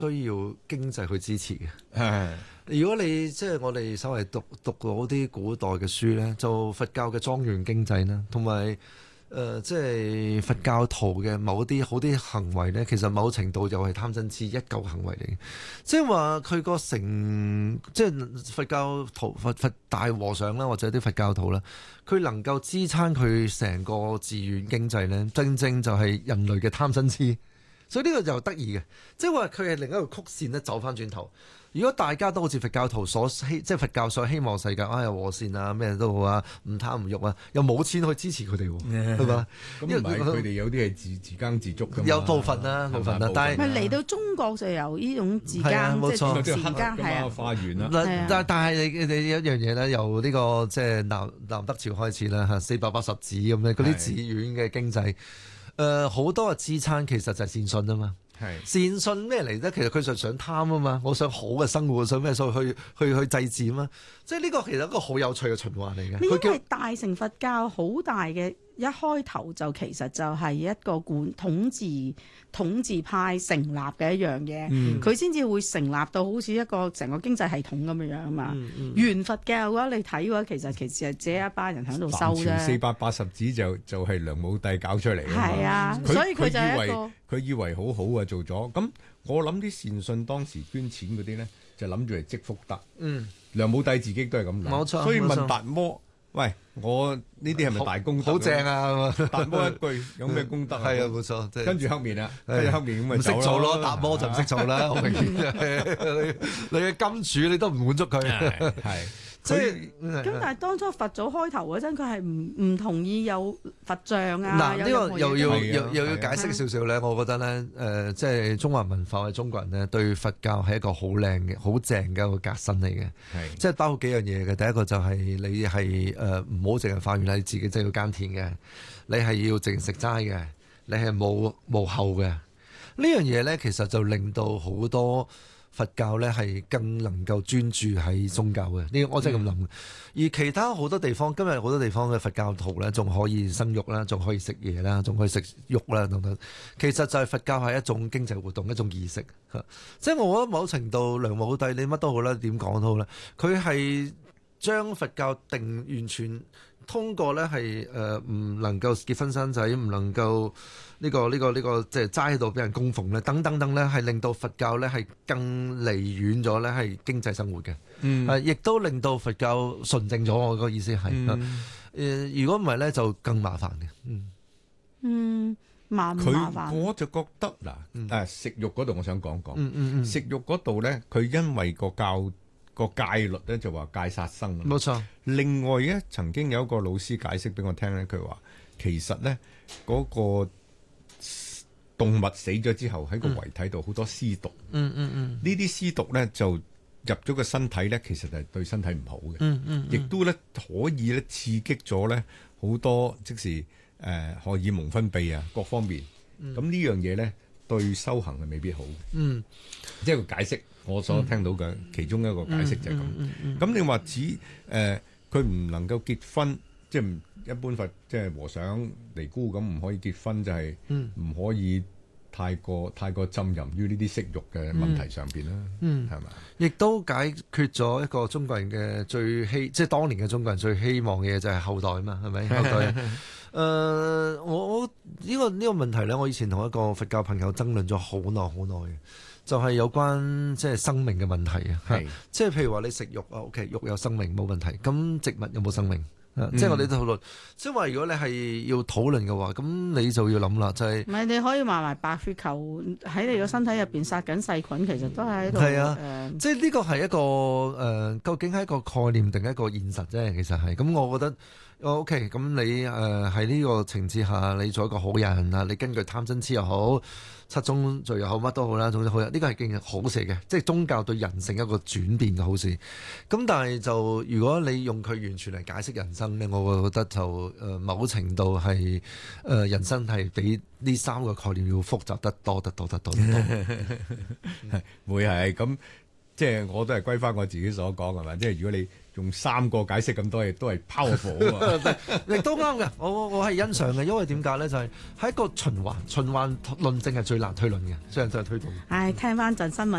需要經濟去支持嘅。如果你即係我哋稍微讀嗰啲古代嘅書咧，就佛教嘅莊園經濟啦，同埋即係佛教徒嘅某啲好啲行為咧，其實某程度又係貪嗔痴一嚿行為嚟嘅。即係話佢個即係佛教徒佛大和尚啦，或者啲佛教徒啦，佢能夠支撐佢成個寺院經濟咧，正正就係人類嘅貪嗔痴。所以呢個就得意嘅，即係話佢係另一個曲線咧，走翻轉頭。如果大家都好似佛教徒即係佛教所希望世界和善啊，咩都好啊，唔貪唔欲啊，又冇錢去支持佢哋喎，係嘛？ 咁唔係佢哋有啲係自耕自足㗎嘛， 有部分啦，部分啦，但係嚟到中國就由呢種自耕， 冇錯， 即係自耕係啊， 花園啦。 但係你有一樣嘢咧，由呢個即係南北朝開始啦嚇，480寺咁樣嗰啲寺院嘅經濟。好多嘅支撐其實就係善信啊嘛，善信咩嚟咧？其實佢就想貪啊嘛，我想好嘅生活，想咩，所以去祭祀啊嘛，即係呢個其實一個好有趣嘅循環嚟嘅。 因為大乘佛教好大嘅一開頭就其實就係一個統治派成立嘅一樣嘢，佢先至會成立到好似一個成個經濟系統咁樣樣啊嘛。原佛教嘅話，你睇嘅話，其實係只一班人喺度收啫。 480寺就係梁武帝搞出嚟嘅。 係啊，所以佢就係一個佢以為好好啊，做咗咁。我諗啲善信當時捐錢嗰啲咧，就諗住嚟積福德。梁武帝自己都係咁諗， 冇錯。 所以問達摩。喂，我呢啲係咪大功德？ 好正啊！ 達摩一句有咩功德啊？ 係啊，冇錯。 跟住黑面啦，跟住黑面咁咪走咯。 唔識做咯，達摩就唔識做啦。好明顯你嘅金主你都唔滿足佢。 係。 即係咁，但係當初佛祖開頭嗰陣，佢係唔同意有佛像啊。 嗱，呢個又要解釋少少咧。我覺得咧，即係中華文化嘅中國人咧，對佛教係一個好靚嘅、好正嘅一個革新嚟嘅。即係包括幾樣嘢嘅。第一個就係你係唔好淨係發願，你自己真係要耕田嘅，你係要淨食齋嘅，你係冇後嘅。呢樣嘢咧，其實就令到好多佛教咧係更能夠專注喺宗教嘅，呢我真係咁諗。而其他好多地方，今日好多地方嘅佛教徒咧，仲可以生育啦，仲可以食嘢啦，仲可以食肉啦等等。其實就係佛教係一種經濟活動，一種儀式。即係我覺得某程度，梁武帝你乜都好啦，點講都好啦，佢係將佛教定完全通過咧係唔能夠結婚生仔，唔能夠呢個即係齋喺度俾人供奉咧，等等等咧，係令到佛教咧係更離遠咗咧係經濟生活嘅，亦都令到佛教純正咗。我個意思係，如果唔係咧就更麻煩嘅。 麻煩。 我就覺得嗱，食肉嗰度我想講講，食肉嗰度咧，佢因為個戒律咧就話戒殺生。 冇錯。 另外咧，曾經有一個老師解釋俾我聽咧，佢話其實咧嗰個動物死咗之後喺個遺體度好多屍毒。呢啲屍毒咧就入咗個身體咧，其實係對身體唔好嘅。亦都咧可以咧刺激咗咧好多即時荷爾蒙分泌啊各方面。咁呢樣嘢咧對修行係未必好嘅。即係個解釋。我所聽到嘅其中一個解釋就係咁。咁你話指佢唔能夠結婚，即係一般即係和尚尼姑咁唔可以結婚，就係唔可以太過浸淫於呢啲色欲嘅問題上邊啦。係咪？ 亦都解決咗一個中國人嘅即係當年嘅中國人最希望嘅嘢就係後代嘛，係咪？後代。我呢個問題咧，我以前同一個佛教朋友爭論咗好耐好耐嘅。就係有關即係生命嘅問題啊，即係譬如話你食肉啊，OK，肉有生命冇問題，咁植物有冇生命？即係我哋討論，即係話如果你係要討論嘅話，咁你就要諗啦，就係唔係你可以話埋白血球喺你個身體入邊殺緊細菌，其實都係喺度。 係啊，即係呢個係一個究竟係一個概念定一個現實啫？其實係咁，我覺得。OK，咁你喺呢個情節下，你做一個好人啊，你根據貪嗔痴又好，七宗罪又好，乜都好啦，總之好人，呢個係件好事嘅，即係宗教對人性一個轉變嘅好事。咁但係就如果你用佢完全嚟解釋人生咧，我覺得就某程度係人生係比呢三個概念要複雜得多。 會係咁。 即係我都係歸翻我自己所講係咪？即係如果你用3個解釋咁多嘢，都係 powerful 啊嘛， 亦都啱嘅。我係欣賞嘅，因為點解咧？就係喺一個循環論證係最難推論嘅，最難推動。 唉，聽翻陣新聞